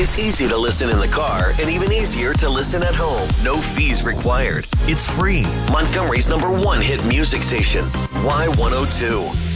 It's easy to listen in the car and even easier to listen at home. No fees required. It's free. Montgomery's #1 hit music station, Y102.